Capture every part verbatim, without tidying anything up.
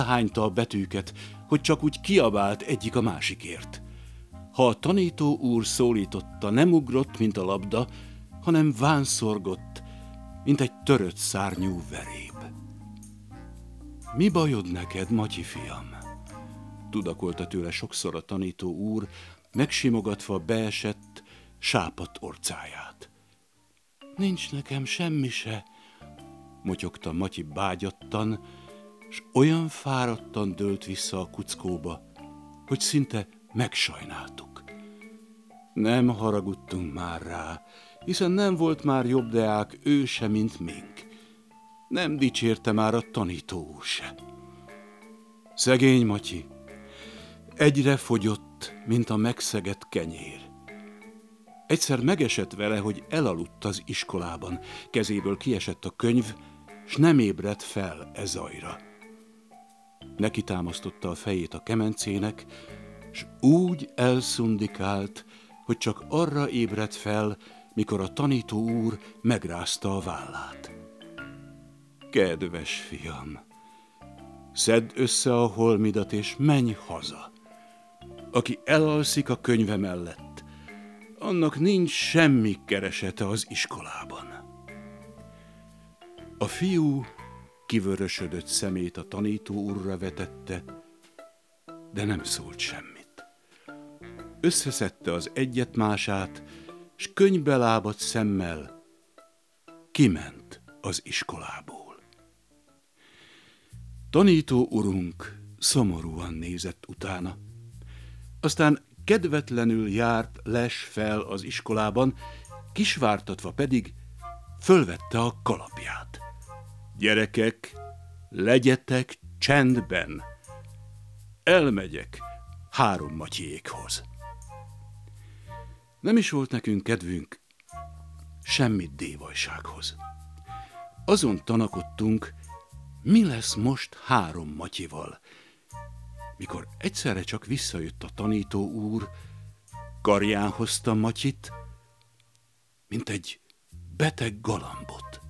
hányta a betűket, hogy csak úgy kiabált egyik a másikért. Ha a tanító úr szólította, nem ugrott, mint a labda, hanem vánszorgott, mint egy törött szárnyú veréb. Mi bajod neked, Matyi fiam? Tudakolta tőle sokszor a tanító úr, megsimogatva beesett, sápadt orcáját. Nincs nekem semmi se, motyogta Matyi bágyattan, s olyan fáradtan dőlt vissza a kuckóba, hogy szinte megsajnáltuk. Nem haragudtunk már rá, hiszen nem volt már jobb deák ő se, mint mink. Nem dicsérte már a tanító úr se. Szegény Matyi, egyre fogyott, mint a megszegett kenyér. Egyszer megesett vele, hogy elaludt az iskolában, kezéből kiesett a könyv, s nem ébredt fel e zajra. Neki támasztotta a fejét a kemencének, s úgy elszundikált, hogy csak arra ébredt fel, mikor a tanító úr megrázta a vállát. Kedves fiam, szedd össze a holmidat és menj haza. Aki elalszik a könyve mellett, annak nincs semmi keresete az iskolában. A fiú kivörösödött szemét a tanító úrra vetette, de nem szólt semmit. Összeszedte az egyet-mását, s könyvbe lábadt szemmel kiment az iskolából. Tanító urunk szomorúan nézett utána. Aztán kedvetlenül járt les fel az iskolában, kisvártatva pedig fölvette a kalapját. Gyerekek, legyetek csendben! Elmegyek három Matyiékhoz. Nem is volt nekünk kedvünk semmit dévajsághoz. Azon tanakodtunk, mi lesz most három Matyival, mikor egyszerre csak visszajött a tanító úr, karján hozta Matyit, mint egy beteg galambot.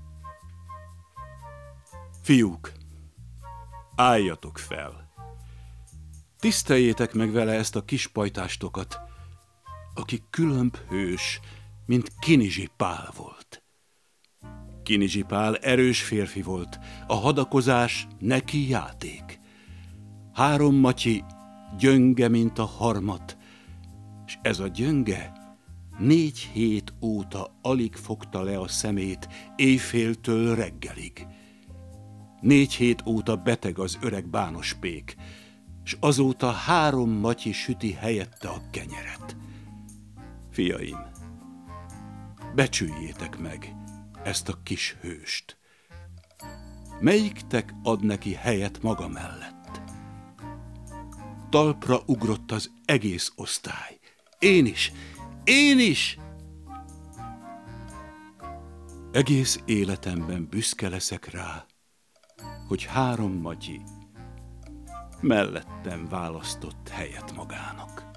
Fiúk, álljatok fel! Tiszteljétek meg vele ezt a kis pajtástokat, aki különb hős, mint Kinizsi Pál volt. Kinizsi Pál erős férfi volt, a hadakozás neki játék. Három Matyi gyönge, mint a harmat, és ez a gyönge négy hét óta alig fogta le a szemét éjféltől reggelig. Négy hét óta beteg az öreg bános pék, s azóta három Matyi süti helyette a kenyeret. Fiaim, becsüljétek meg ezt a kis hőst. Melyiktek ad neki helyet maga mellett? Talpra ugrott az egész osztály. Én is, én is! Egész életemben büszke leszek rá, hogy három Matyi mellettem választott helyet magának.